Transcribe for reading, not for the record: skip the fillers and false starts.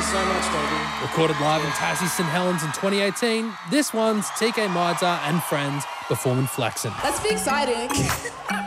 so much, baby. Recorded live in Tassie St Helens in 2018, this one's TK Midza and friends performing Flexin'. Let's be exciting.